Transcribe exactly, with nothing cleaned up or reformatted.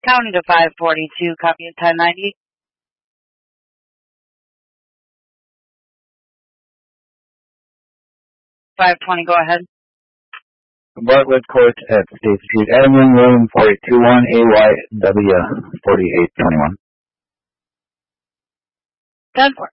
Counting to five forty-two, copy at ten ninety. five twenty, go ahead. Bartlett Court at State Street, Edmund, room four eight two one, A Y W forty-eight twenty-one. ten four.